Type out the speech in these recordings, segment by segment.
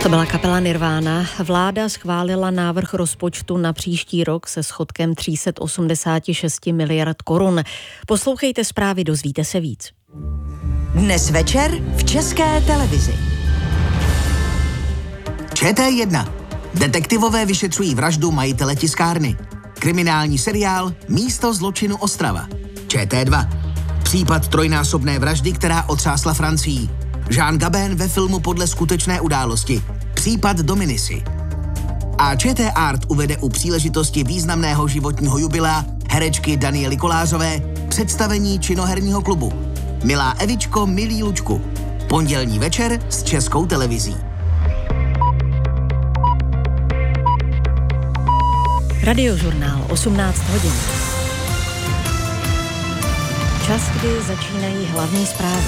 To byla kapela Nirvana. Vláda schválila návrh rozpočtu na příští rok se schodkem 386 miliard korun. Poslouchejte zprávy, dozvíte se víc. Dnes večer v České televizi. ČT1. Detektivové vyšetřují vraždu majitele tiskárny. Kriminální seriál Místo zločinu Ostrava. ČT2. Případ trojnásobné vraždy, která otřásla Francií. Jean Gabin ve filmu podle skutečné události. Případ Dominisy. A ČT Art uvede u příležitosti významného životního jubilea herečky Daniely Kolářové představení činoherního klubu Milá Evičko, milý Lučku. Pondělní večer s Českou televizí. Radiožurnál 18 hodin. Čas, kdy začínají hlavní zprávy.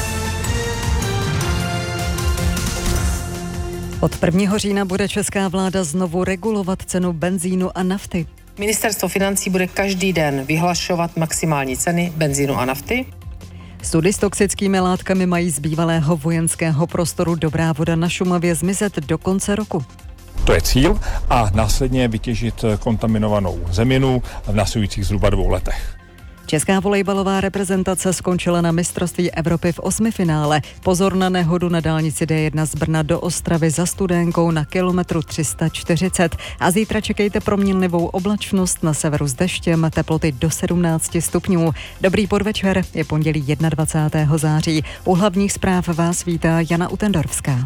Od 1. října bude česká vláda znovu regulovat cenu benzínu a nafty. Ministerstvo financí bude každý den vyhlašovat maximální ceny benzínu a nafty. Sudy s toxickými látkami mají z bývalého vojenského prostoru Dobrá Voda na Šumavě zmizet do konce roku. To je cíl a následně vytěžit kontaminovanou zeminu v následujících zhruba 2 letech. Česká volejbalová reprezentace skončila na mistrovství Evropy v 8. finále. Pozor na nehodu na dálnici D1 z Brna do Ostravy za Studénkou na kilometru 340. A zítra čekejte proměnlivou oblačnost, na severu s deštěm, teploty do 17 stupňů. Dobrý podvečer, je pondělí 21. září. U hlavních zpráv vás vítá Jana Utendorfská.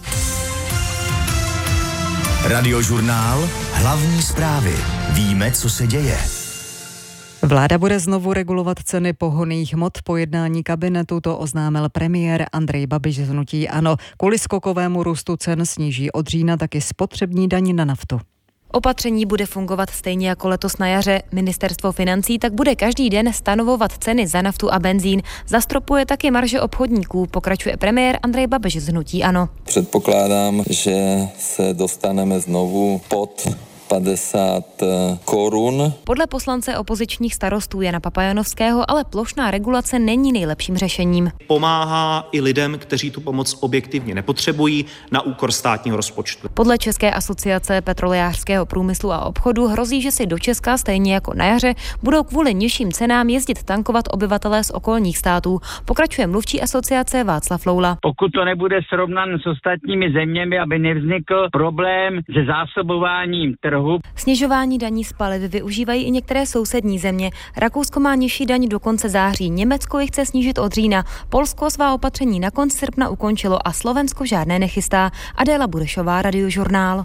Radiožurnál, hlavní zprávy. Víme, co se děje. Vláda bude znovu regulovat ceny pohonných hmot. Po jednání kabinetu to oznámil premiér Andrej Babiš z hnutí ANO. Kvůli skokovému růstu cen sníží od října taky spotřební daň na naftu. Opatření bude fungovat stejně jako letos na jaře. Ministerstvo financí tak bude každý den stanovovat ceny za naftu a benzín. Zastropuje taky marže obchodníků, pokračuje premiér Andrej Babiš z hnutí ANO. Předpokládám, že se dostaneme znovu pod 50 korun. Podle poslance opozičních starostů Jana Papajanovského ale plošná regulace není nejlepším řešením. Pomáhá i lidem, kteří tu pomoc objektivně nepotřebují, na úkor státního rozpočtu. Podle České asociace petrolejářského průmyslu a obchodu hrozí, že si do Česka stejně jako na jaře budou kvůli nižším cenám jezdit tankovat obyvatelé z okolních států. Pokračuje mluvčí asociace Václav Loula. Pokud to nebude srovnan s ostatními zeměmi, aby nevznikl problém se zásobováním trhu. Snižování daní z paliv využívají i některé sousední země. Rakousko má nižší daň do konce září, Německo ji chce snížit od října, Polsko svá opatření na konci srpna ukončilo a Slovensko žádné nechystá. Adéla Burešová, Radiožurnál.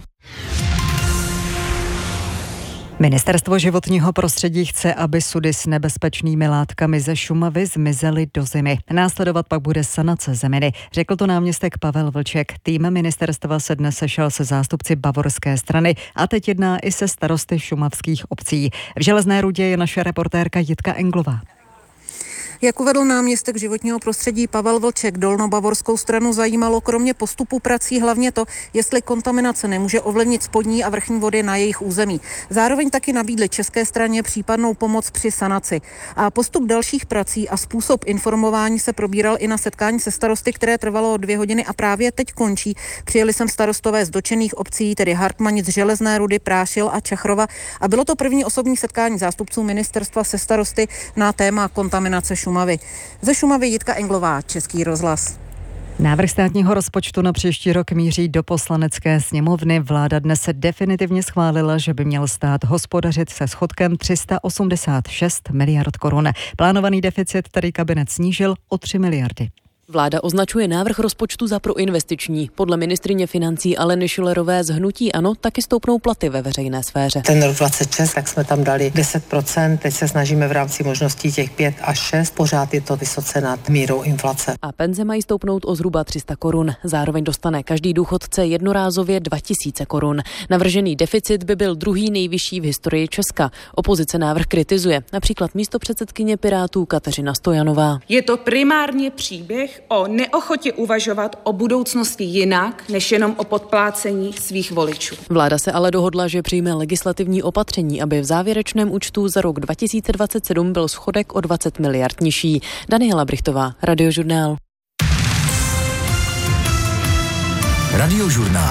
Ministerstvo životního prostředí chce, aby sudy s nebezpečnými látkami ze Šumavy zmizely do zimy. Následovat pak bude sanace zeminy, řekl to náměstek Pavel Vlček. Tým ministerstva se dnes sešel se zástupci bavorské strany a teď jedná i se starosty šumavských obcí. V Železné Rudě je naše reportérka Jitka Englová. Jak uvedl náměstek životního prostředí Pavel Vlček, dolnobavorskou stranu zajímalo kromě postupu prací hlavně to, jestli kontaminace nemůže ovlivnit spodní a vrchní vody na jejich území. Zároveň taky nabídli české straně případnou pomoc při sanaci. A postup dalších prací a způsob informování se probíral i na setkání se starosty, které trvalo 2 hodiny a právě teď končí. Přijeli sem starostové z dotčených obcí, tedy Hartmanic, Železné Rudy, Prášil a Čachrova, a bylo to první osobní setkání zástupců ministerstva se starosty na téma kontaminace Šumavy. Ze Šumavy Jitka Englová, Český rozhlas. Návrh státního rozpočtu na příští rok míří do poslanecké sněmovny. Vláda dnes se definitivně schválila, že by měl stát hospodařit se schodkem 386 miliard korun. Plánovaný deficit tedy kabinet snížil o 3 miliardy. Vláda označuje návrh rozpočtu za proinvestiční. Podle ministryně financí Aleny Schillerové z hnutí ANO taky stoupnou platy ve veřejné sféře. Ten rok 26, tak jsme tam dali 10%, teď se snažíme v rámci možností těch 5 až 6, pořád je to vysoce nad mírou inflace. A penze mají stoupnout o zhruba 300 korun. Zároveň dostane každý důchodce jednorázově 2000 korun. Navržený deficit by byl druhý nejvyšší v historii Česka. Opozice návrh kritizuje, například místopředsedkyně Pirátů Kateřina Stojanová. Je to primárně příběh o neochotě uvažovat o budoucnosti jinak, než jenom o podplácení svých voličů. Vláda se ale dohodla, že přijme legislativní opatření, aby v závěrečném účtu za rok 2027 byl schodek o 20 miliard nižší. Daniela Brichtová, Radiožurnál. Radiožurnál.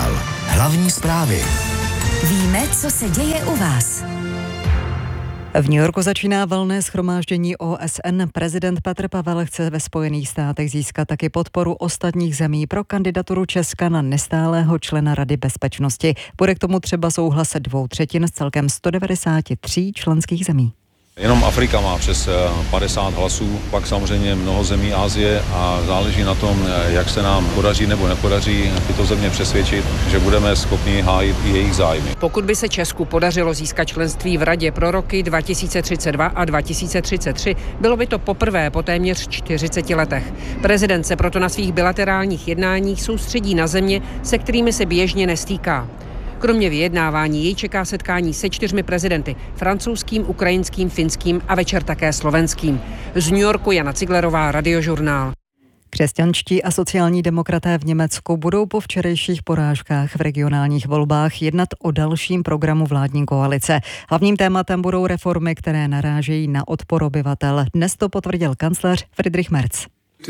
Hlavní zprávy. Víme, co se děje u vás. V New Yorku začíná valné shromáždění OSN. Prezident Petr Pavel chce ve Spojených státech získat taky podporu ostatních zemí pro kandidaturu Česka na nestálého člena Rady bezpečnosti. Bude k tomu třeba souhlas 2/3 z celkem 193 členských zemí. Jenom Afrika má přes 50 hlasů, pak samozřejmě mnoho zemí Asie a záleží na tom, jak se nám podaří nebo nepodaří tyto země přesvědčit, že budeme schopni hájit i jejich zájmy. Pokud by se Česku podařilo získat členství v Radě pro roky 2032 a 2033, bylo by to poprvé po téměř 40 letech. Prezident se proto na svých bilaterálních jednáních soustředí na země, se kterými se běžně nestýká. Kromě vyjednávání jej čeká setkání se 4 prezidenty, francouzským, ukrajinským, finským a večer také slovenským. Z New Yorku Jana Ciglerová, Radiožurnál. Křesťanští a sociální demokraté v Německu budou po včerejších porážkách v regionálních volbách jednat o dalším programu vládní koalice. Hlavním tématem budou reformy, které narážejí na odpor obyvatel. Dnes to potvrdil kancléř Friedrich Merz.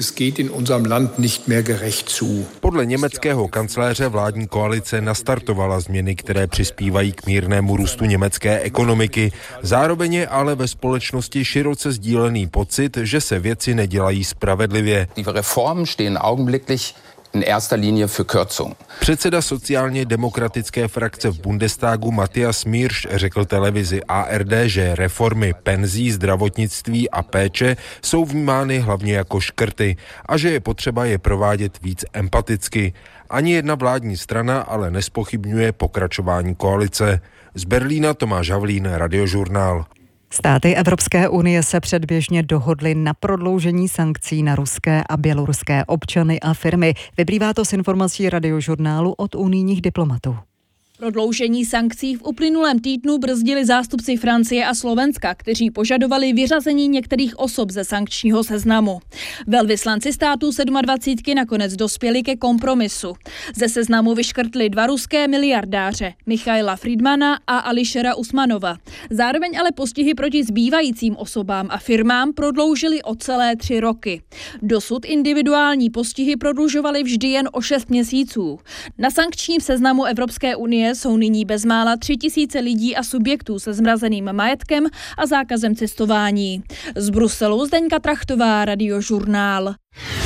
Podle německého kancléře vládní koalice nastartovala změny, které přispívají k mírnému růstu německé ekonomiky. Zároveň je ale ve společnosti široce sdílený pocit, že se věci nedělají spravedlivě. Předseda sociálně demokratické frakce v Bundestagu Matthias Miersch řekl televizi ARD, že reformy penzí, zdravotnictví a péče jsou vnímány hlavně jako škrty a že je potřeba je provádět víc empaticky. Ani jedna vládní strana ale nespochybňuje pokračování koalice. Z Berlína Tomáš Havlín, Radiožurnál. Státy Evropské unie se předběžně dohodly na prodloužení sankcí na ruské a běloruské občany a firmy. Vyplývá to z informací Radiožurnálu od unijních diplomatů. Prodloužení sankcí v uplynulém týdnu brzdili zástupci Francie a Slovenska, kteří požadovali vyřazení některých osob ze sankčního seznamu. Velvyslanci států 27 nakonec dospěli ke kompromisu. Ze seznamu vyškrtli 2 ruské miliardáře, Michaila Friedmana a Ališera Usmanova. Zároveň ale postihy proti zbývajícím osobám a firmám prodloužili o celé 3 roky. Dosud individuální postihy prodlužovaly vždy jen o 6 měsíců. Na sankčním seznamu Evropské unie jsou nyní bezmála 3 000 lidí a subjektů se zmrazeným majetkem a zákazem cestování. Z Bruselu Zdeňka Trachtová, Radiožurnál.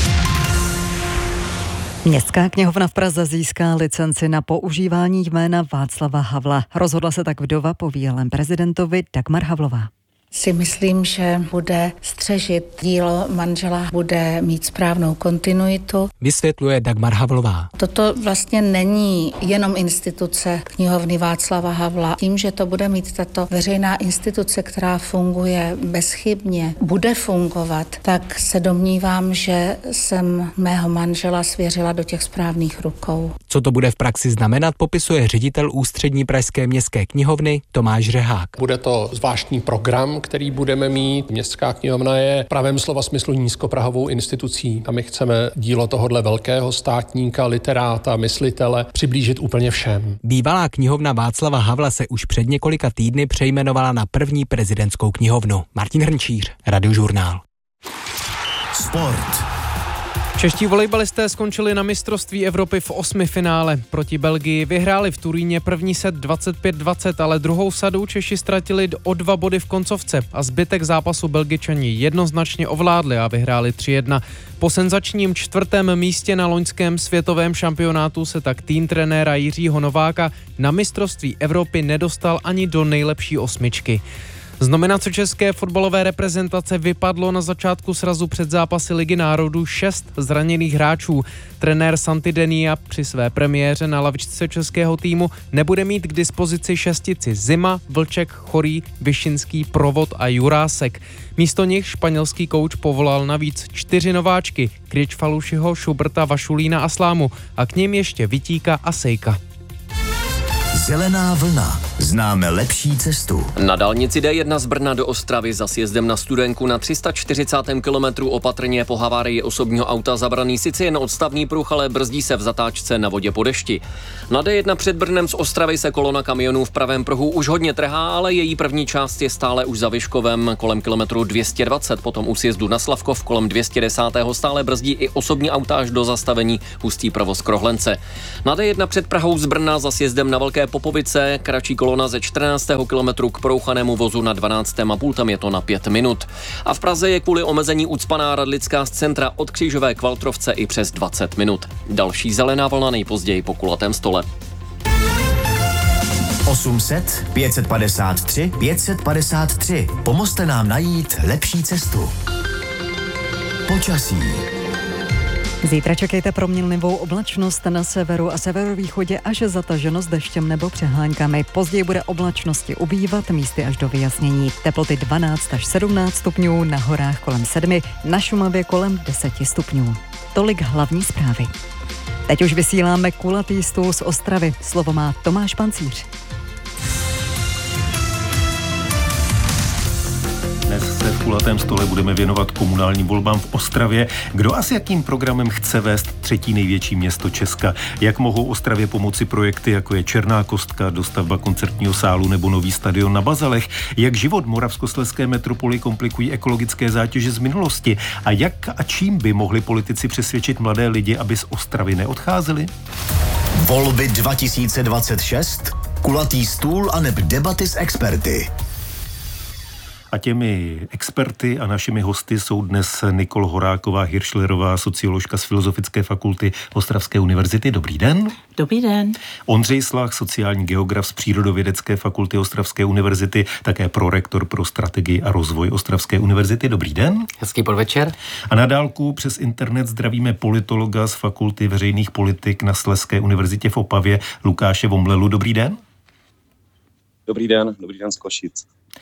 Městská knihovna v Praze získá licenci na používání jména Václava Havla. Rozhodla se tak vdova po bývalém prezidentovi Dagmar Havlová. Si myslím, že bude střežit dílo manžela, bude mít správnou kontinuitu. Vysvětluje Dagmar Havlová. Toto vlastně není jenom instituce knihovny Václava Havla. Tím, že to bude mít tato veřejná instituce, která funguje bezchybně, bude fungovat, tak se domnívám, že jsem mého manžela svěřila do těch správných rukou. Co to bude v praxi znamenat, popisuje ředitel Ústřední pražské městské knihovny Tomáš Řehák. Bude to zvláštní program, který budeme mít. Městská knihovna je v pravém slova smyslu nízkoprahovou institucí a my chceme dílo tohohle velkého státníka, literáta, myslitele přiblížit úplně všem. Bývalá knihovna Václava Havla se už před několika týdny přejmenovala na první prezidentskou knihovnu. Martin Hrnčíř, Radiožurnál. Sport. Čeští volejbalisté skončili na mistrovství Evropy v 8. finále. Proti Belgii vyhráli v Turíně první set 25-20, ale druhou sadu Češi ztratili o 2 body v koncovce a zbytek zápasu Belgičani jednoznačně ovládli a vyhráli 3-1. Po senzačním 4. místě na loňském světovém šampionátu se tak tým trenéra Jiřího Nováka na mistrovství Evropy nedostal ani do nejlepší 8. Z nominace české fotbalové reprezentace vypadlo na začátku srazu před zápasy Ligy národů 6 zraněných hráčů. Trenér Santidenia při své premiéře na lavičce českého týmu nebude mít k dispozici šestici Zima, Vlček, Chorý, Vyšinský, Provod a Jurásek. Místo nich španělský kouč povolal navíc 4 nováčky, Kričfalušiho, Šubrta, Vašulína a Slámu a k nim ještě Vitíka a Sejka. Zelená vlna. známe lepší cestu. Na dálnici D1 z Brna do Ostravy za sjezdem na Studenku na 340. kilometru opatrně po havárii osobního auta zabraný sice jen odstavný pruh, ale brzdí se v zatáčce na vodě po dešti. Na D1 před Brnem z Ostravy se kolona kamionů v pravém pruhu už hodně trhá, ale její první část je stále už za Vyškovem kolem kilometru 220, potom u sjezdu na Slavkov kolem 210. stále brzdí i osobní auta až do zastavení hustý provoz Krohlence. Na D1 před Prahou z Brna za sjezdem na Velké Popovice kratší kolona ze 14. kilometru k prouchanému vozu na 12,5, tam je to na 5 minut. A v Praze je kvůli omezení ucpaná Radlická z centra od Křížové k Valtrovce i přes 20 minut. Další zelená vlna nejpozději po kulatém stole. 800 553 553. Pomozte nám najít lepší cestu. Počasí. Zítra čekejte proměnlivou oblačnost na severu a severovýchodě až zataženo s deštěm nebo přehláňkami. Později bude oblačnosti ubývat, místy až do vyjasnění. Teploty 12 až 17 stupňů, na horách kolem 7, na Šumavě kolem 10 stupňů. Tolik hlavní zprávy. Teď už vysíláme kulatý stůl z Ostravy. Slovo má Tomáš Pancíř. Dnes se v kulatém stole budeme věnovat komunálním volbám v Ostravě. Kdo a s jakým programem chce vést třetí největší město Česka? Jak mohou Ostravě pomoci projekty, jako je Černá kostka, dostavba koncertního sálu nebo nový stadion na Bazalech? Jak život moravskoslezské metropoly komplikují ekologické zátěže z minulosti? A jak a čím by mohli politici přesvědčit mladé lidi, aby z Ostravy neodcházeli? Volby 2026, kulatý stůl a neb debaty s experty. A těmi experty a našimi hosty jsou dnes Nikol Horáková-Hiršlerová, socioložka z Filozofické fakulty Ostravské univerzity. Dobrý den. Dobrý den. Ondřej Slach, sociální geograf z Přírodovědecké fakulty Ostravské univerzity, také prorektor pro strategii a rozvoj Ostravské univerzity. Dobrý den. Hezký podvečer. A na dálku přes internet zdravíme politologa z Fakulty veřejných politik na Slezské univerzitě v Opavě, Lukáše Vomlelu. Dobrý den. Dobrý den z Košic.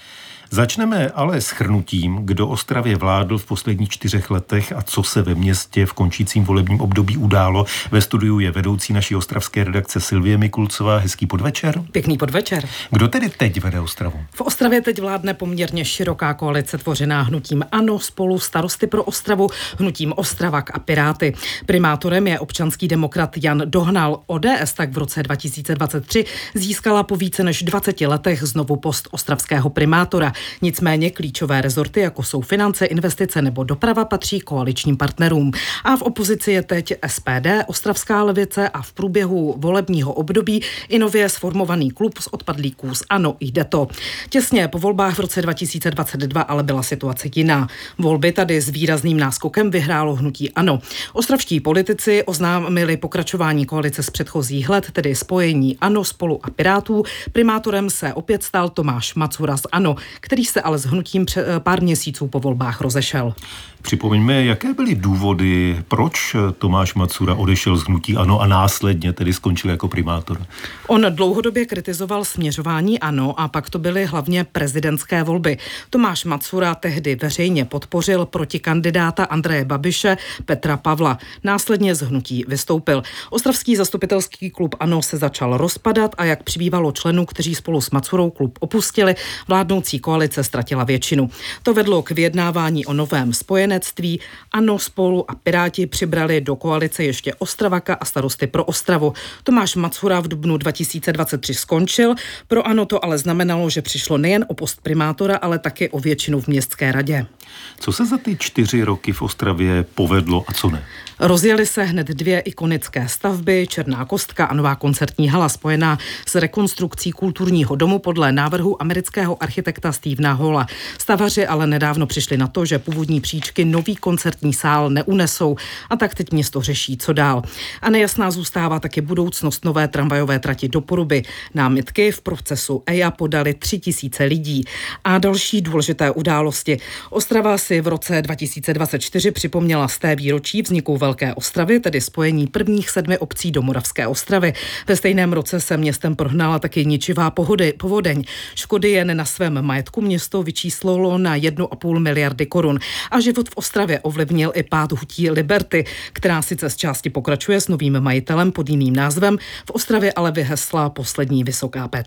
Začneme ale shrnutím, kdo Ostravě vládl v posledních 4 letech a co se ve městě v končícím volebním období událo. Ve studiu je vedoucí naší ostravské redakce Silvie Mikulcová. Hezký podvečer. Pěkný podvečer. Kdo tedy teď vede Ostravu? V Ostravě teď vládne poměrně široká koalice tvořená hnutím ANO, Spolu, Starosty pro Ostravu, hnutím Ostravak a Piráty. Primátorem je občanský demokrat Jan Dohnal. ODS tak v roce 2023 získala po více než 20 letech znovu post ostravského primátora. Nicméně klíčové rezorty, jako jsou finance, investice nebo doprava, patří koaličním partnerům. A v opozici je teď SPD, Ostravská levice a v průběhu volebního období i nově sformovaný klub z odpadlíků z ANO Jde to. Těsně po volbách v roce 2022 ale byla situace jiná. Volby tady s výrazným náskokem vyhrálo hnutí ANO. Ostravští politici oznámili pokračování koalice z předchozích let, tedy spojení ANO, Spolu a Pirátů. Primátorem se opět stal Tomáš Macura z ANO, který se ale s hnutím pár měsíců po volbách rozešel. Připomeňme, jaké byly důvody, proč Tomáš Macura odešel z hnutí ANO a následně tedy skončil jako primátor. On dlouhodobě kritizoval směřování ANO a pak to byly hlavně prezidentské volby. Tomáš Macura tehdy veřejně podpořil protikandidáta Andreje Babiše Petra Pavla. Následně z hnutí vystoupil. Ostravský zastupitelský klub ANO se začal rozpadat a jak přibývalo členů, kteří spolu s Macurou klub opustili, vládnoucí koalice ztratila většinu. To vedlo k vyjednávání o novém spojenectví. ANO, Spolu a Piráti přibrali do koalice ještě Ostravaka a Starosty pro Ostravu. Tomáš Macura v dubnu 2023 skončil. Pro ANO to ale znamenalo, že přišlo nejen o post primátora, ale taky o většinu v městské radě. Co se za ty 4 roky v Ostravě povedlo a co ne? Rozjeli se hned 2 ikonické stavby, Černá kostka a nová koncertní hala spojená s rekonstrukcí kulturního domu podle návrhu amerického architekta Stevena Halla. Stavaři ale nedávno přišli na to, že původní příčky nový koncertní sál neunesou a tak teď město řeší, co dál. A nejasná zůstává taky budoucnost nové tramvajové trati do Poruby. Námitky v procesu EIA podali 3000 lidí. A další důležité události. Ostrava si v roce 2024 připomněla 100. výročí vzniku Velké Ostravy, tedy spojení prvních 7 obcí do Moravské Ostravy. Ve stejném roce se městem prohnala taky ničivá povodeň. Škody jen na svém majetku město vyčíslilo na 1,5 miliardy korun. A život v Ostravě ovlivnil i pád hutí Liberty, která sice z části pokračuje s novým majitelem pod jiným názvem, v Ostravě ale vyhesla poslední vysoká pec.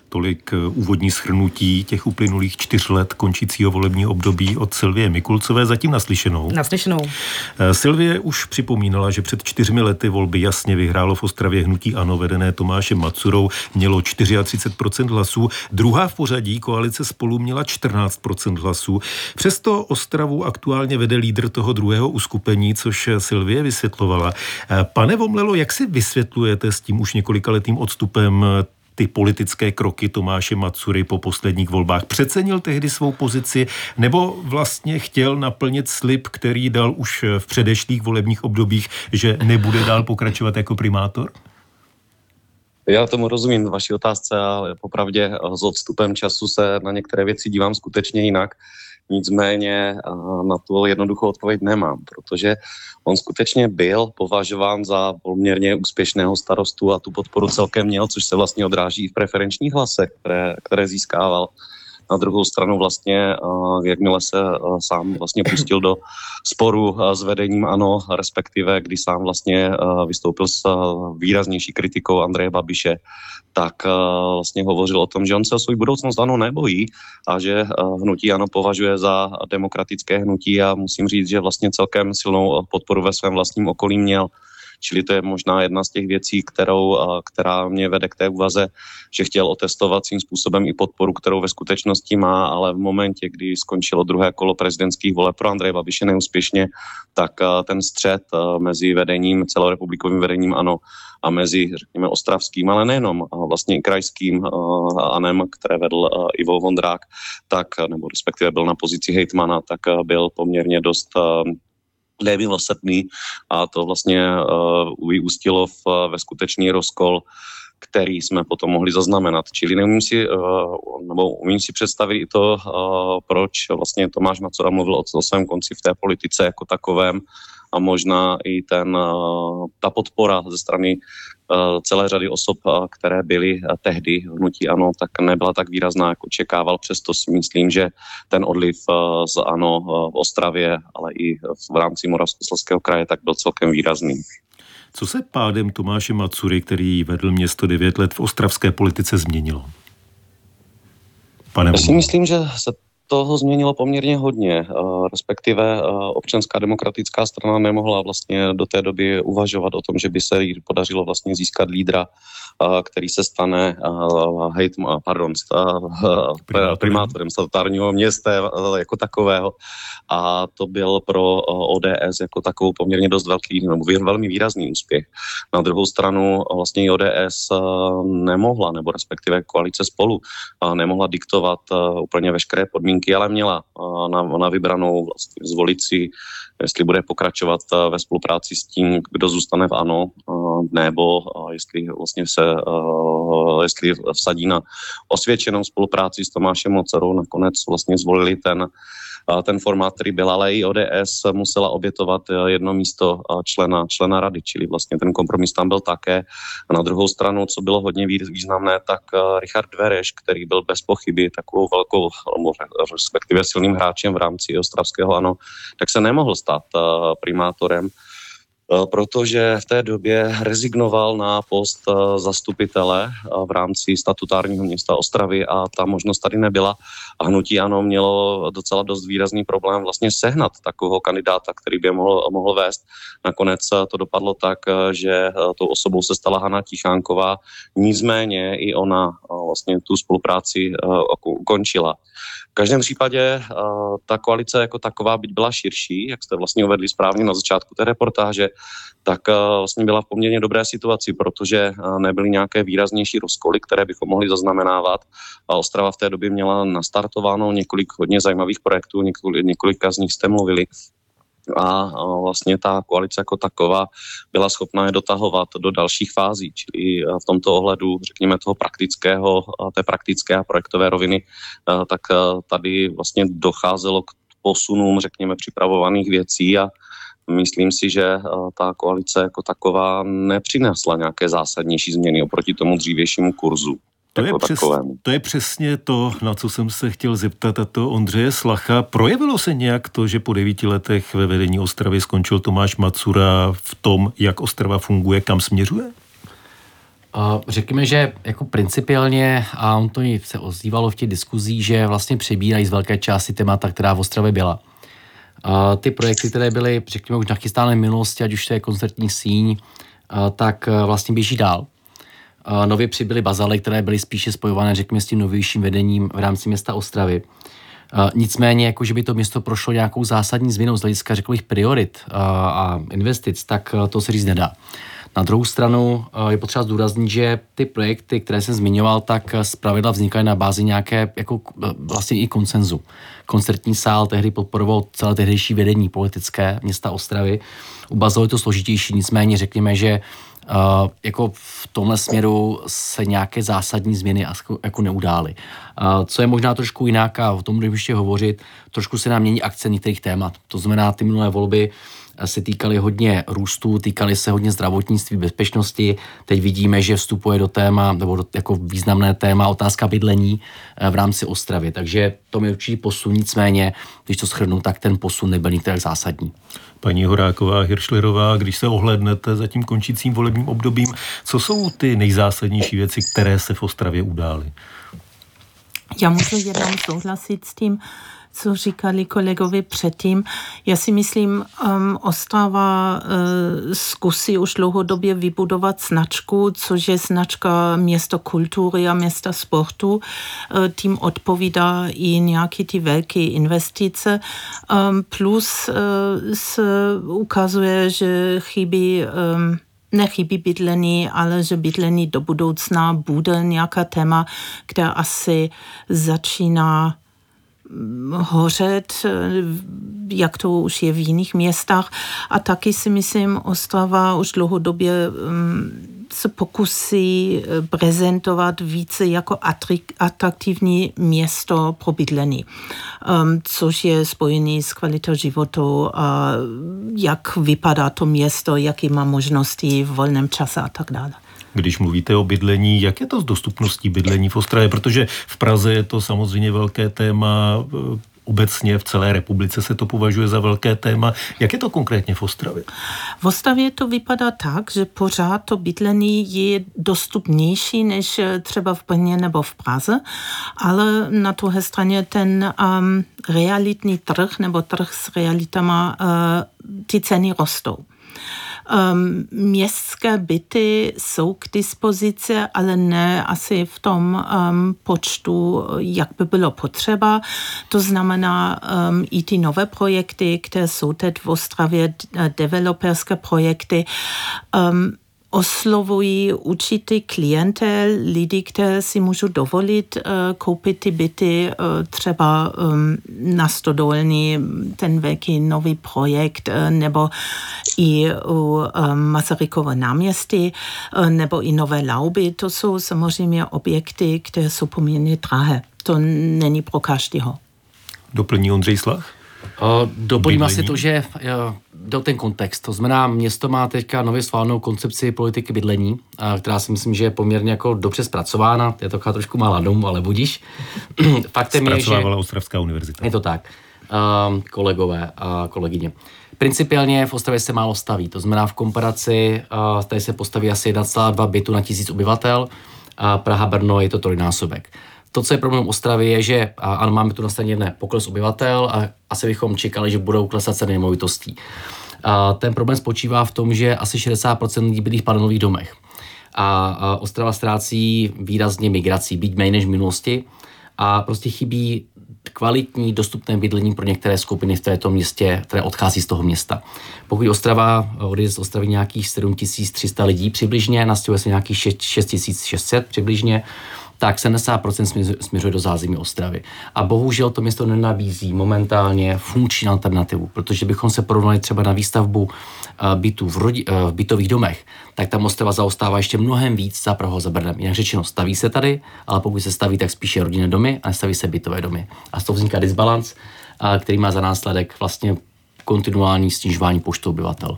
Tolik úvodní shrnutí těch uplynulých 4 let končícího volebního období od Silvie Mikulcové. Zatím naslyšenou. Silvie už připomínala, že před 4 lety volby jasně vyhrálo v Ostravě hnutí ANO vedené Tomášem Macurou, mělo 34% hlasů. Druhá v pořadí koalice Spolu měla 14% hlasů. Přesto Ostravu aktuálně vede lídr toho druhého uskupení, což Silvie vysvětlovala. Pane Vomlelo, jak si vysvětlujete s tím už několikaletým odstupem ty politické kroky Tomáše Macury po posledních volbách? Přecenil tehdy svou pozici nebo vlastně chtěl naplnit slib, který dal už v předešlých volebních obdobích, že nebude dál pokračovat jako primátor? Já tomu rozumím vaší otázce, ale popravdě s odstupem času se na některé věci dívám skutečně jinak. Nicméně na tu jednoduchou odpověď nemám, protože on skutečně byl považován za poměrně úspěšného starostu a tu podporu celkem měl, což se vlastně odráží v preferenčních hlasech, které získával. Na druhou stranu vlastně, jakmile se sám vlastně pustil do sporu s vedením ANO, respektive když sám vlastně vystoupil s výraznější kritikou Andreje Babiše, tak vlastně hovořil o tom, že on se o svou budoucnost ANO nebojí a že hnutí ANO považuje za demokratické hnutí a musím říct, že vlastně celkem silnou podporu ve svém vlastním okolí měl. Čili to je možná jedna z těch věcí, která mě vede k té úvaze, že chtěl otestovat svým způsobem i podporu, kterou ve skutečnosti má, ale v momentě, kdy skončilo druhé kolo prezidentských voleb pro Andreje Babiše neúspěšně, tak ten střet mezi vedením, celorepublikovým vedením ANO a mezi, řekněme, ostravským, ale nejenom, vlastně i krajským ANem, které vedl Ivo Vondrák, tak, nebo respektive byl na pozici hejtmana, tak byl poměrně dost nemilosrdný a to vlastně vyústilo ve skutečný rozkol, který jsme potom mohli zaznamenat. Čili umím si představit i to, proč vlastně Tomáš Macura mluvil o svém konci v té politice jako takovém a možná i ta podpora ze strany celé řady osob, které byly tehdy v hnutí ANO, tak nebyla tak výrazná, jak očekával. Přesto si myslím, že ten odliv z ANO v Ostravě, ale i v rámci Moravskoslezského kraje, tak byl celkem výrazný. Co se pádem Tomáše Macury, který vedl město 9 let v ostravské politice, změnilo? Já si myslím, že se toho změnilo poměrně hodně, respektive Občanská demokratická strana nemohla vlastně do té doby uvažovat o tom, že by se jí podařilo vlastně získat lídra, který se stane primátorem statutárního města jako takového. A to byl pro ODS jako takovou poměrně dost velký, nebo velmi výrazný úspěch. Na druhou stranu vlastně ODS nemohla, nebo respektive koalice Spolu nemohla diktovat úplně veškeré podmínky, ale měla na vybranou vlastně zvolit si, jestli bude pokračovat ve spolupráci s tím, kdo zůstane v ANO, nebo jestli vlastně jestli vsadí na osvědčenou spolupráci s Tomášem Macurou. Nakonec vlastně zvolili ten formát, který byl, ale i ODS musela obětovat jedno místo člena rady, čili vlastně ten kompromis tam byl také. A na druhou stranu, co bylo hodně významné, tak Richard Vereš, který byl bez pochyby takovou velkou, respektive silným hráčem v rámci ostravského ANO, tak se nemohl stát primátorem, protože v té době rezignoval na post zastupitele v rámci statutárního města Ostravy a ta možnost tady nebyla. A hnutí ANO mělo docela dost výrazný problém vlastně sehnat takového kandidáta, který by mohl vést. Nakonec to dopadlo tak, že tou osobou se stala Hana Tichánková, nicméně i ona vlastně tu spolupráci ukončila. V každém případě ta koalice jako taková, byť byla širší, jak jste vlastně uvedli správně na začátku té reportáže, tak vlastně byla v poměrně dobré situaci, protože nebyly nějaké výraznější rozkoly, které bychom mohli zaznamenávat. A Ostrava v té době měla nastartováno několik hodně zajímavých projektů, několika z nich jste mluvili. A vlastně ta koalice jako taková byla schopná je dotahovat do dalších fází, čili v tomto ohledu, řekněme, té praktické a projektové roviny, tak tady vlastně docházelo k posunům, řekněme, připravovaných věcí a myslím si, že ta koalice jako taková nepřinesla nějaké zásadnější změny oproti tomu dřívějšímu kurzu. To je přesně to, na co jsem se chtěl zeptat, a to Ondřeje Slacha. Projevilo se nějak to, že po 9 letech ve vedení Ostravy skončil Tomáš Macura v tom, jak Ostrava funguje, kam směřuje? Řekněme, že jako principiálně, a on to se ozývalo v těch diskuzích, že vlastně přebírají z velké části témata, která v Ostravě byla. Ty projekty, které byly, řekněme, už nachystány v minulosti, ať už to je koncertní síň, tak vlastně běží dál. Nově přibyly bazaly, které byly spíše spojované, řekněme, s tím novějším vedením v rámci města Ostravy. Nicméně, jako že by to město prošlo nějakou zásadní změnou z hlediska, řekl bych, priorit a investic, tak to se říct nedá. Na druhou stranu je potřeba zdůraznit, že ty projekty, které jsem zmiňoval, tak zpravidla vznikaly na bázi nějaké jako vlastně i konsenzu. Koncertní sál tehdy podporoval celé tehdejší vedení politické města Ostravy. U bazalu je to složitější, nicméně řekněme, že jako v tomhle směru se nějaké zásadní změny jako neudály. Co je možná trošku jinak, a o tom budeme ještě hovořit, trošku se nám mění akce některých témat. To znamená, ty minulé volby se týkaly hodně růstu, týkaly se hodně zdravotnictví, bezpečnosti. Teď vidíme, že vstupuje do téma, nebo jako významné téma otázka bydlení v rámci Ostravy. Takže to je určitě posun, nicméně, když to shrnu, tak ten posun nebyl nikterak zásadní. Paní Horáková, Hiršlerová, když se ohlédnete za tím končícím volebním obdobím, co jsou ty nejzásadnější věci, které se v Ostravě udály? Já můžu jenom souhlasit s tím, co říkali kolegovi předtím. Já si myslím, Ostrava zkusí už dlouhodobě vybudovat značku, což je značka město kultury a města sportu. Tím odpovídá i nějaké ty velké investice. Plus se ukazuje, že nechybí bydlení, ale že bydlení do budoucna bude nějaká téma, která asi začíná hořet, jak to už je v jiných městách. A taky si myslím, Ostrava už dlouhodobě se pokusí prezentovat více jako atraktivní město pro bydlení, což je spojený s kvalitou života, jak vypadá to město, jaké má možnosti v volném čase a tak dále. Když mluvíte o bydlení, jak je to s dostupností bydlení v Ostravě? Protože v Praze je to samozřejmě velké téma, obecně v celé republice se to považuje za velké téma. Jak je to konkrétně v Ostravě? V Ostravě to vypadá tak, že pořád to bydlení je dostupnější než třeba v Brně nebo v Praze, ale na druhé straně ten realitní trh nebo trh s realitama, ty ceny rostou. Městské byty jsou k dispozici, ale ne asi v tom počtu, jak by bylo potřeba. To znamená i ty nové projekty, které jsou teď v Ostravě, developerské projekty, oslovují určitý klientel, lidi, kteří si můžou dovolit koupit ty byty, třeba na Stodolní, ten velký nový projekt, nebo i u Masarykova náměstí, nebo i Nové Lauby. To jsou samozřejmě objekty, které jsou poměrně drahé. To není pro každého. Doplní Ondřej Slach? Doplním asi to, že jde o ten kontext. To znamená, město má teďka nově schválenou koncepci politiky bydlení, která si myslím, že je poměrně jako dobře zpracována. Je to trošku mála domů, ale budíš. Faktem je, že Ostravská univerzita. Je to tak. Kolegové a kolegyně. Principiálně v Ostravě se málo staví. To znamená, v komparaci tady se postaví asi 1,2 bytu na 1000 obyvatel. A Praha, Brno je to trojnásobek. To, co je problém Ostravy, je, že ano, máme tu na straně jedné pokles obyvatel a asi bychom čekali, že budou klesat ceny nemovitostí. Ten problém spočívá v tom, že asi 60% lidí bydlí v panelových domech. A Ostrava ztrácí výrazně migrací, byť méně než v minulosti. A prostě chybí kvalitní, dostupné bydlení pro některé skupiny v této městě, které odchází z toho města. Pokud Ostrava odjede z Ostravy nějakých 7300 lidí přibližně, nastěhuje se nějakých 6600 přibližně, tak 70% směřuje do zázemí Ostravy. A bohužel to město nenabízí momentálně funkční alternativu, protože bychom se porovnali třeba na výstavbu bytů v bytových domech, tak tam Ostrava zaostává ještě mnohem víc za Prahou, za Brnem. Jinak řečeno, staví se tady, ale pokud se staví, tak spíše rodinné domy a nestaví se bytové domy. A z toho vzniká disbalans, který má za následek vlastně kontinuální snižování počtu obyvatel.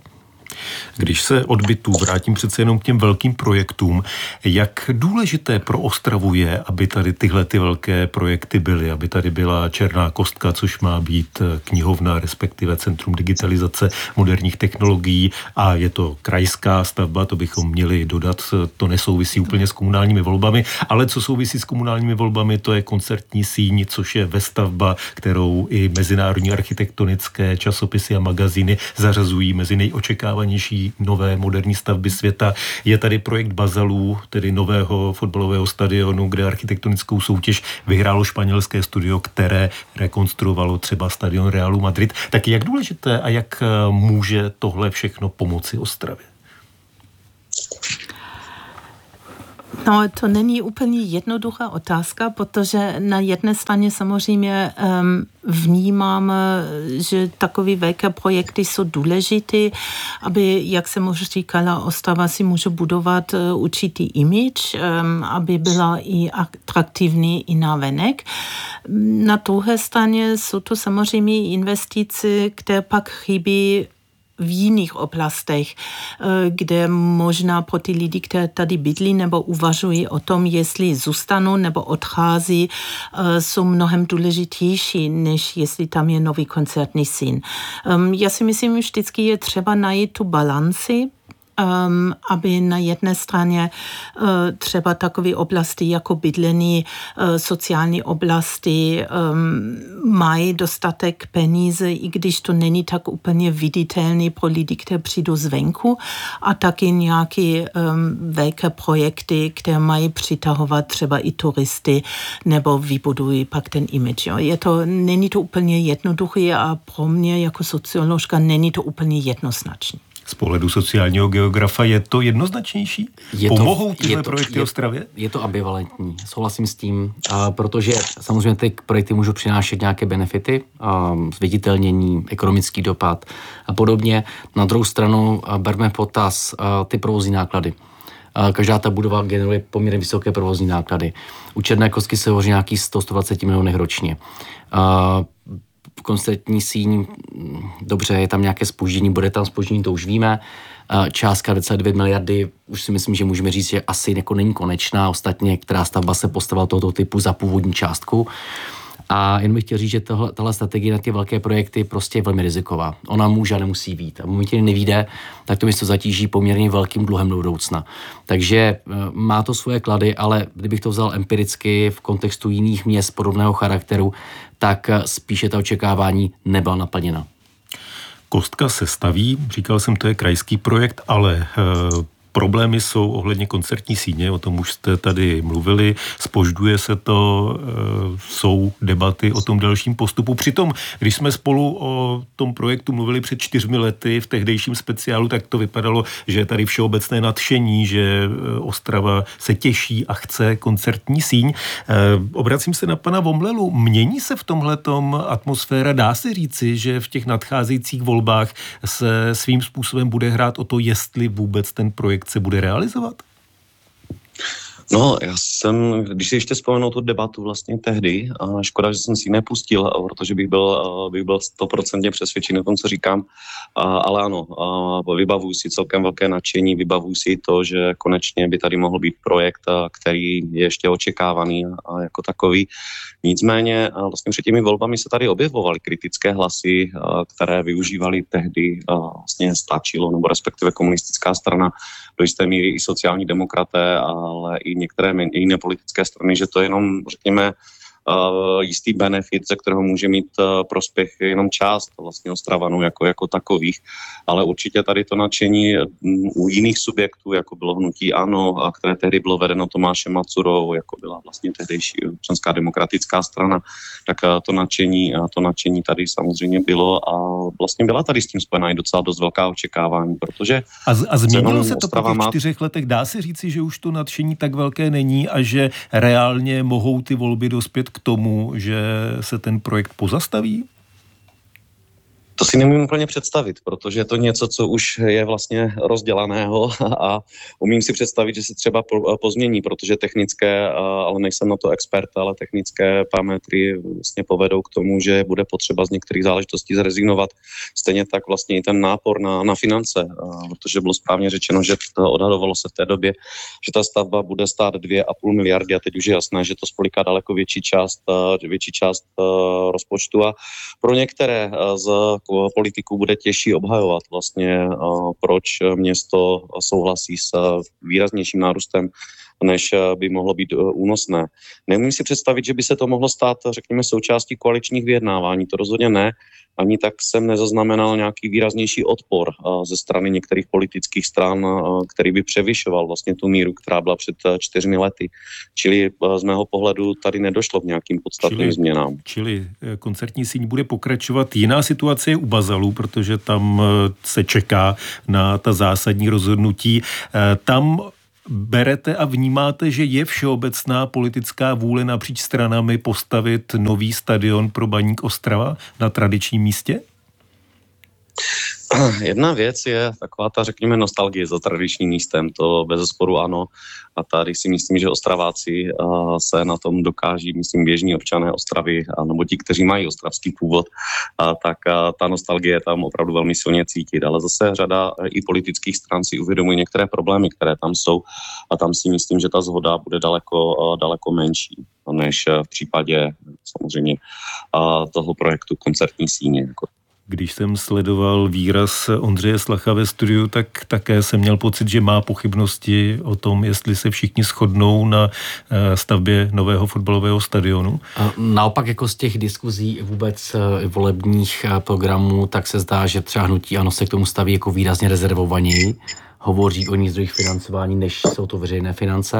Když se od bytů vrátím přece jenom k těm velkým projektům, jak důležité pro Ostravu je, aby tady tyhle ty velké projekty byly, aby tady byla Černá kostka, což má být knihovna, respektive Centrum digitalizace moderních technologií, a je to krajská stavba, to bychom měli dodat, to nesouvisí úplně s komunálními volbami, ale co souvisí s komunálními volbami, to je koncertní síň, což je vestavba, kterou i mezinárodní architektonické časopisy a magazíny zařazují mezi nejočekávanější nové moderní stavby světa. Je tady projekt Bazalů, tedy nového fotbalového stadionu, kde architektonickou soutěž vyhrálo španělské studio, které rekonstruovalo třeba stadion Realu Madrid. Tak jak důležité a jak může tohle všechno pomoci Ostravě? No, to není úplně jednoduchá otázka, protože na jedné straně samozřejmě vnímám, že takové velké projekty jsou důležité, aby, jak jsem už říkala, Ostrava si může budovat určitý image, aby byla i atraktivní i navenek. Na druhé straně jsou to samozřejmě investice, které pak chybí v jiných oblastech, kde možná pro ty lidi, kteří tady bydlí nebo uvažují o tom, jestli zůstanou nebo odchází, jsou mnohem důležitější, než jestli tam je nový koncertní síň. Já si myslím, že vždycky je třeba najít tu balanci, aby na jedné straně třeba takové oblasti jako bydlení, sociální oblasti mají dostatek peníze, i když to není tak úplně viditelné pro lidi, kteří přijdou zvenku, a taky nějaké velké projekty, které mají přitahovat třeba i turisty nebo vybudují pak ten image. Není to úplně jednoduché a pro mě jako socioložka není to úplně jednoznačné. Z pohledu sociálního geografa je to jednoznačnější? Pomohou tyhle projekty Ostravě? Je to ambivalentní, souhlasím s tím, protože samozřejmě ty projekty můžou přinášet nějaké benefity, zviditelnění, ekonomický dopad a podobně. Na druhou stranu berme potaz ty provozní náklady. Každá ta budova generuje poměrně vysoké provozní náklady. U Černé kostky se hovoří nějakých 120 milionech ročně. Koncertní síň, dobře, je tam nějaké zpoždění, bude tam zpoždění, to už víme. Částka 9 miliardy, už si myslím, že můžeme říct, že asi jako není konečná. Ostatně, která stavba se postavila tohoto typu za původní částku. A jen bych chtěl říct, že tahle strategie na ty velké projekty prostě je velmi riziková. Ona může a nemusí být. A v momentě, kdy nevíde, tak to město zatíží poměrně velkým dluhem do budoucna. Takže má to svoje klady, ale kdybych to vzal empiricky v kontextu jiných měst podobného charakteru, tak spíše ta očekávání nebyla naplněna. Kostka se staví, říkal jsem, to je krajský projekt, ale problémy jsou ohledně koncertní síně, o tom už jste tady mluvili, zpožďuje se to, jsou debaty o tom dalším postupu. Přitom, když jsme spolu o tom projektu mluvili před 4 lety v tehdejším speciálu, tak to vypadalo, že je tady všeobecné nadšení, že Ostrava se těší a chce koncertní síň. Obracím se na pana Vomlelu. Mění se v tomhletom atmosféra? Dá se říci, že v těch nadcházejících volbách se svým způsobem bude hrát o to, jestli vůbec ten projekt se bude realizovat? No, já jsem, když si ještě vzpomenu tu debatu vlastně tehdy, a škoda, že jsem si ji nepustil, protože bych byl 100% přesvědčený o tom, co říkám, ale ano, vybavuji si celkem velké nadšení, vybavuji si to, že konečně by tady mohl být projekt, který je ještě očekávaný a jako takový. Nicméně vlastně před těmi volbami se tady objevovaly kritické hlasy, které využívali tehdy vlastně stačilo, nebo respektive komunistická strana, do jisté míry i sociální demokraté, ale i některé jiné politické strany, že to je jenom, řekněme, jistý benefit, ze kterého může mít prospěch jenom část vlastně Ostravanů jako takových, ale určitě tady to nadšení u jiných subjektů, jako bylo hnutí ANO, a které tehdy bylo vedeno Tomášem Macurou, jako byla vlastně tehdejší Občanská demokratická strana, tak to nadšení tady samozřejmě bylo a vlastně byla tady s tím spojená i docela dost velká očekávání, protože... A změnilo se to po těch 4 letech? Dá se říci, že už to nadšení tak velké není a že reálně mohou ty volby dospět k tomu, že se ten projekt pozastaví? To si nemůžu úplně představit, protože je to něco, co už je vlastně rozdělaného a umím si představit, že se třeba pozmění, protože technické, ale nejsem na to expert, ale technické parametry vlastně povedou k tomu, že bude potřeba z některých záležitostí zrezignovat. Stejně tak vlastně i ten nápor na finance, protože bylo správně řečeno, že odhadovalo se v té době, že ta stavba bude stát 2,5 miliardy a teď už je jasné, že to spoliká daleko větší část rozpočtu a pro některé z politiků bude těžší obhajovat vlastně, proč město souhlasí s výraznějším nárůstem, než by mohlo být únosné. Neumím si představit, že by se to mohlo stát, řekněme, součástí koaličních vyjednávání. To rozhodně ne. Ani tak jsem nezaznamenal nějaký výraznější odpor ze strany některých politických stran, který by převyšoval vlastně tu míru, která byla před 4 lety. Čili z mého pohledu tady nedošlo k nějakým podstatným změnám. Čili koncertní síň bude pokračovat. Jiná situace je u Bazalů, protože tam se čeká na ta zásadní rozhodnutí. Tam berete a vnímáte, že je všeobecná politická vůle napříč stranami postavit nový stadion pro Baník Ostrava na tradičním místě? Jedna věc je taková ta, řekněme, nostalgie za tradičním místem, to bezesporu ano. A tady si myslím, že Ostraváci se na tom dokáží, myslím, běžní občané Ostravy, nebo ti, kteří mají ostravský původ, tak ta nostalgie je tam opravdu velmi silně cítit. Ale zase řada i politických stran si uvědomují některé problémy, které tam jsou a tam si myslím, že ta shoda bude daleko menší, než v případě samozřejmě toho projektu koncertní síně. Když jsem sledoval výraz Ondřeje Slacha ve studiu, tak také jsem měl pocit, že má pochybnosti o tom, jestli se všichni shodnou na stavbě nového fotbalového stadionu. Naopak jako z těch diskuzí vůbec volebních programů, tak se zdá, že třeba hnutí ANO se k tomu staví jako výrazně rezervovaněji. Hovoří o jiných zdrojích financování, než jsou to veřejné finance.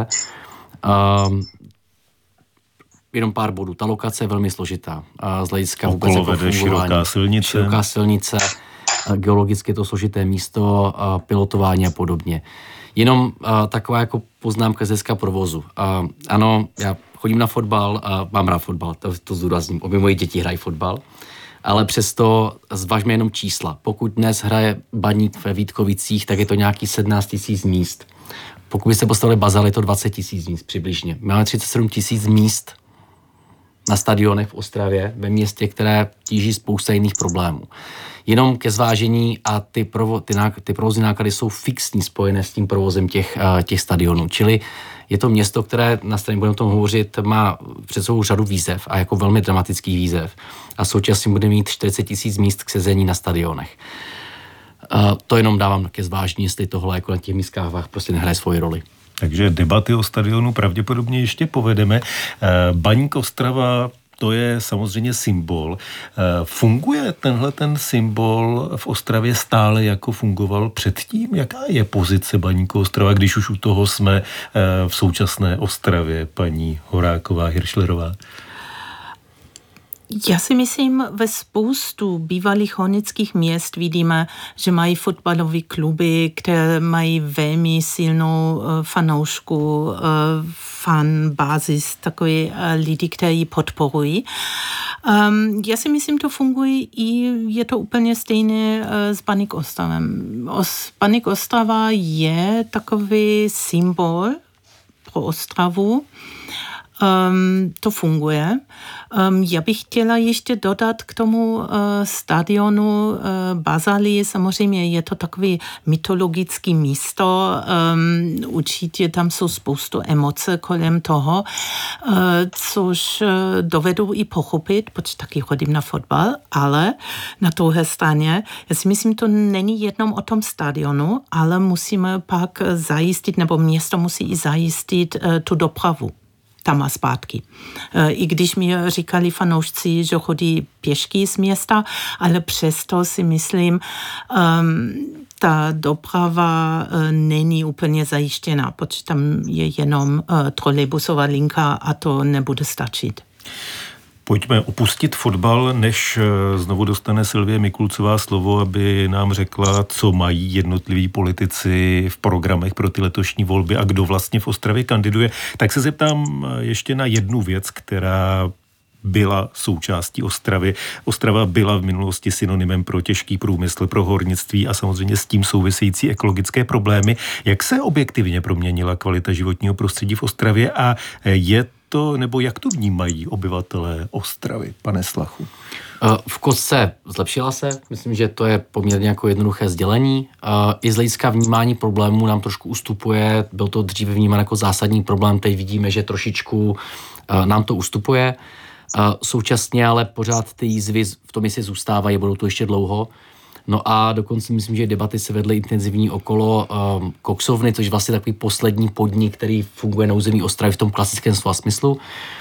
Jenom pár bodů. Ta lokace je velmi složitá. Z hlediska vůbec jako fungování. Široká silnice, geologicky je to složité místo, pilotování a podobně. Jenom taková jako poznámka z hlediska provozu. Ano, já chodím na fotbal a mám rád fotbal, to zdůrazním. Obě moje děti hrají fotbal, ale přesto zvažme jenom čísla. Pokud dnes hraje Baník ve Vítkovicích, tak je to nějaký 17 000 míst. Pokud byste postavili Bazal, je to 20 000 míst přibližně. Máme 37 000 míst na stadionech v Ostravě, ve městě, které tíží spousta jiných problémů. Jenom ke zvážení a ty provozní náklady jsou fixní spojené s tím provozem těch stadionů. Čili je to město, které, na straně budeme o tom hovořit, má před sebou řadu výzev a jako velmi dramatických výzev. A současně bude mít 40 000 míst k sezení na stadionech. To jenom dávám ke zvážení, jestli tohle jako na těch místách prostě nehraje svoji roli. Takže debaty o stadionu pravděpodobně ještě povedeme. Baník Ostrava, to je samozřejmě symbol. Funguje ten symbol v Ostravě stále, jako fungoval předtím? Jaká je pozice Baníku Ostrava, když už u toho jsme v současné Ostravě, paní Horáková-Hiršlerová? Já si myslím, ve spoustu bývalých hornických měst vidíme, že mají fotbalové kluby, které mají velmi silnou fanoušku, fanbázis, takový lidi, kteří podporují. Já si myslím, to funguje i je to úplně stejné s Baník Ostravem. Baník Ostrava je takový symbol pro Ostravu. To funguje. Já bych chtěla ještě dodat k tomu stadionu Bazali. Samozřejmě je to takový mytologický místo. Určitě tam jsou spoustu emoce kolem toho, což dovedu i pochopit, protože taky chodím na fotbal, ale na druhé straně, já si myslím, to není jenom o tom stadionu, ale musíme pak zajistit, nebo město musí i zajistit tu dopravu tam a zpátky. I když mi říkali fanoušci, že chodí pěšky z města, ale přesto si myslím, ta doprava není úplně zajištěná, protože tam je jenom trolejbusová linka a to nebude stačit. Pojďme opustit fotbal, než znovu dostane Sylvie Mikulcová slovo, aby nám řekla, co mají jednotliví politici v programech pro ty letošní volby a kdo vlastně v Ostravě kandiduje. Tak se zeptám ještě na jednu věc, která byla součástí Ostravy. Ostrava byla v minulosti synonymem pro těžký průmysl, pro hornictví a samozřejmě s tím související ekologické problémy. Jak se objektivně proměnila kvalita životního prostředí v Ostravě a je to, nebo jak to vnímají obyvatelé Ostravy, pane Slachu? V kostce zlepšila se, myslím, že to je poměrně jako jednoduché sdělení. I z hlediska vnímání problémů nám trošku ustupuje, byl to dříve vnímán jako zásadní problém, teď vidíme, že trošičku nám to ustupuje. Současně ale pořád ty jízvy v tom jestli zůstávají, budou to ještě dlouho. No a dokonce myslím, že debaty se vedly intenzivní okolo koksovny, což je vlastně takový poslední podnik, který funguje na území Ostravy v tom klasickém slova smyslu.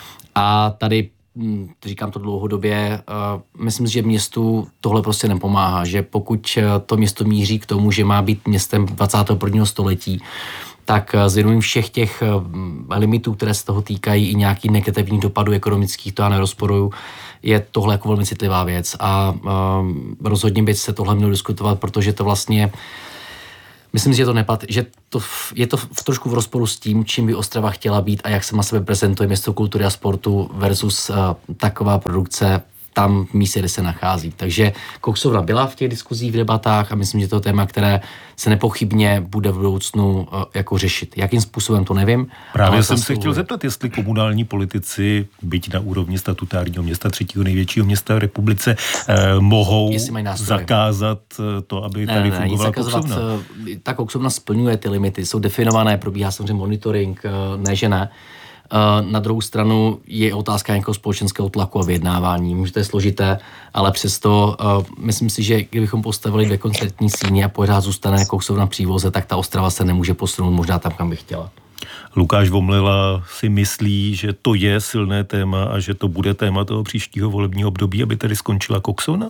A tady, říkám to dlouhodobě, myslím si, že městu tohle prostě nepomáhá, že pokud to město míří k tomu, že má být městem 21. století, tak s vědomím všech těch limitů, které se toho týkají, i nějaký negativní dopadů ekonomických, to já nerozporuju, je tohle jako velmi citlivá věc a rozhodně by se tohle mělo diskutovat, protože to vlastně, myslím si, že je to trošku v rozporu s tím, čím by Ostrava chtěla být a jak se na sebe prezentuje město kultury a sportu versus taková produkce tam v místě, kde se nachází. Takže koksovna byla v těch diskuzích, v debatách a myslím, že to je téma, které se nepochybně bude v budoucnu jako řešit. Jakým způsobem, to nevím. Právě jsem se chtěl zeptat, jestli komunální politici, byť na úrovni statutárního města, třetího největšího města v republice, mohou zakázat to, aby tady fungovala koksovna. Ta koksovna splňuje ty limity, jsou definované, probíhá samozřejmě monitoring, ne že ne. Na druhou stranu je otázka nějakého společenského tlaku a vyjednávání. Může to je složité, ale přesto myslím si, že kdybychom postavili 2 koncertní síně a pořád zůstane koksovna přívoze, tak ta Ostrava se nemůže posunout možná tam, kam by chtěla. Lukáš Vomlela si myslí, že to je silné téma a že to bude téma toho příštího volebního období, aby tady skončila koksovna?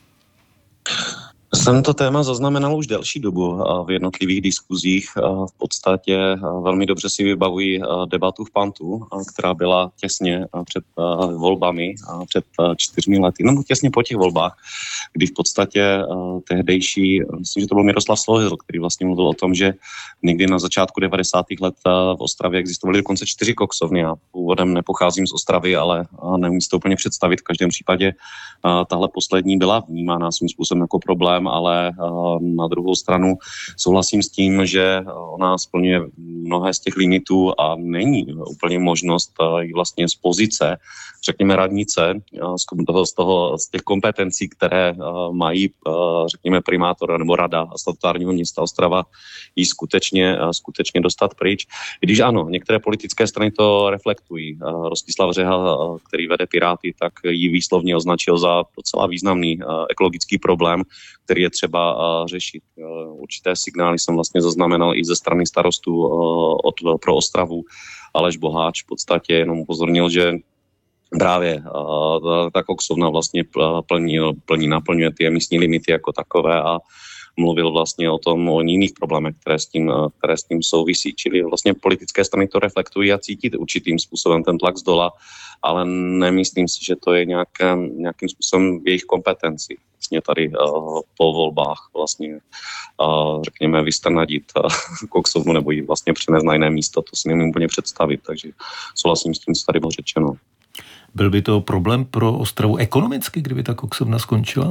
Jsem to téma zaznamenal už delší dobu v jednotlivých diskuzích. V podstatě velmi dobře si vybavuji debatu v Pantu, která byla těsně před volbami, před 4 lety, nebo těsně po těch volbách, kdy v podstatě tehdejší, myslím, že to byl Miroslav Slohyl, který vlastně mluvil o tom, že někdy na začátku 90. let v Ostravě existovaly dokonce 4 koksovny. Já původem nepocházím z Ostravy, ale neumím si to úplně představit. V každém případě tahle poslední byla vnímána svým způsobem jako problém, ale na druhou stranu souhlasím s tím, že ona splňuje mnohé z těch limitů a není úplně možnost i vlastně z pozice, řekněme radnice, z těch kompetencí, které mají, řekněme, primátor nebo rada statutárního města Ostrava, jí skutečně dostat pryč. I když ano, některé politické strany to reflektují. Rostislav Řeha, který vede Piráty, tak ji výslovně označil za docela významný ekologický problém, který je třeba řešit. Určité signály jsem vlastně zaznamenal i ze strany starostů pro Ostravu. Aleš Boháč v podstatě jenom upozornil, že právě ta koksovna vlastně naplňuje ty emisní limity jako takové a mluvil vlastně o jiných problémech, které s tím souvisí. Čili vlastně politické strany to reflektují a cítí určitým způsobem ten tlak zdola, ale nemyslím si, že to je nějakým způsobem v jejich kompetenci. Vlastně tady po volbách vlastně řekněme vystrnadit koksovnu nebo ji vlastně přenést na jiné místo, to si nemůžu úplně představit, takže souhlasím s tím, co tady bylo řečeno. Byl by to problém pro Ostravu ekonomicky, kdyby ta koksovna skončila?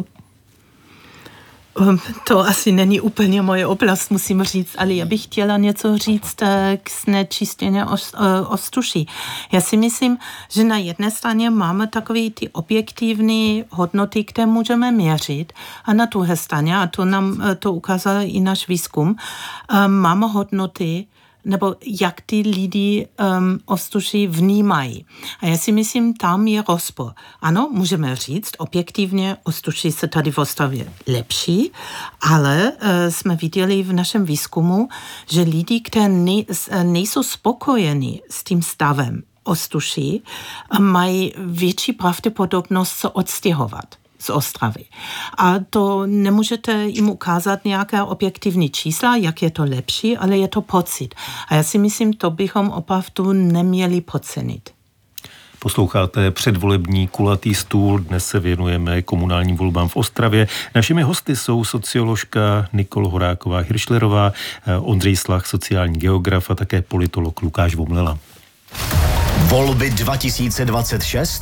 To asi není úplně moje oblast, musím říct, ale já bych chtěla něco říct k znečištění ovzduší. Já si myslím, že na jedné straně máme takové ty objektivní hodnoty, které můžeme měřit, a na druhé straně, a to nám to ukázal i náš výzkum, máme hodnoty, nebo jak ty lidi ovzduší vnímají. A já si myslím, tam je rozpor. Ano, můžeme říct, objektivně ovzduší se tady v Ostravě lepší, ale jsme viděli v našem výzkumu, že lidi, kteří nejsou spokojeni s tím stavem ovzduší, mají větší pravděpodobnost se odstěhovat z Ostravy. A to nemůžete jim ukázat nějaké objektivní čísla, jak je to lepší, ale je to pocit. A já si myslím, to bychom opravdu neměli podcenit. Posloucháte předvolební kulatý stůl. Dnes se věnujeme komunálním volbám v Ostravě. Našimi hosty jsou socioložka Nikol Horáková-Hiršlerová, Ondřej Slach, sociální geograf a také politolog Lukáš Vomlela. Volby 2026?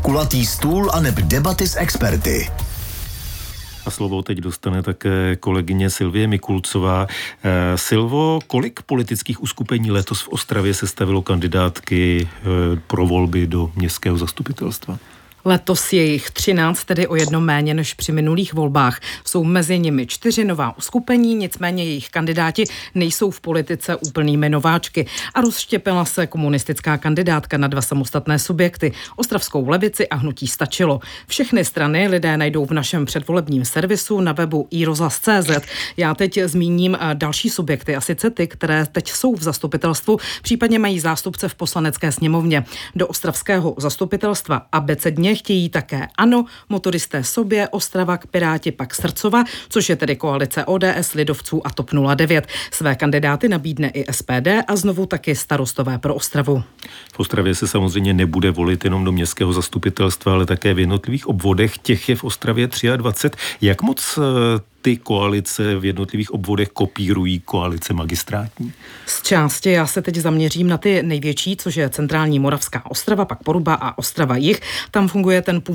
kulatý stůl aneb debaty s experty. A slovo teď dostane také kolegyně Silvie Mikulcová. Silvo, kolik politických uskupení letos v Ostravě sestavilo kandidátky pro volby do městského zastupitelstva? Letos je jich 13, tedy o jedno méně než při minulých volbách. Jsou mezi nimi 4 nová uskupení, nicméně jejich kandidáti nejsou v politice úplnými nováčky. A rozštěpila se komunistická kandidátka na 2 samostatné subjekty, Ostravskou levici a hnutí Stačilo. Všechny strany lidé najdou v našem předvolebním servisu na webu iRozhlas.cz. Já teď zmíním další subjekty, a sice ty, které teď jsou v zastupitelstvu, případně mají zástupce v poslanecké sněmovně. Do ostravského zastupitelstva abecedně chtějí také ANO, motoristé Sobě, Ostravak, Piráti, pak Srdcova, což je tedy koalice ODS, lidovců a TOP 09. Své kandidáty nabídne i SPD a znovu taky Starostové pro Ostravu. V Ostravě se samozřejmě nebude volit jenom do městského zastupitelstva, ale také v jednotlivých obvodech. Těch je v Ostravě 23. Jak moc ty koalice v jednotlivých obvodech kopírují koalice magistrátní? Z části já se teď zaměřím na ty největší, což je centrální Moravská Ostrava, pak Poruba a Ostrava Jih. Tam funguje ten